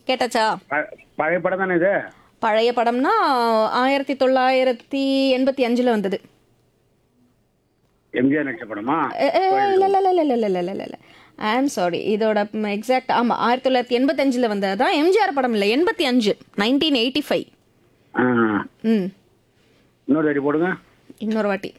கேட்டாச்சா? பழைய படம் தானே இது? பழைய படம்னா 1985 வந்தது. எம்ஜிஆர் நடிச்ச படமா? இல்ல இல்ல இல்ல இல்ல இல்ல இல்ல இல்ல இல்ல. ஐ ஆம் சாரி. இதோட எக்ஸாக்ட் ஆமா 1985 வந்தது தான். எம்ஜிஆர் படம் இல்ல, 85, 1985. ஆ, ம். இன்னொரு அடி போடுங்க. இன்னொரு வாட்டி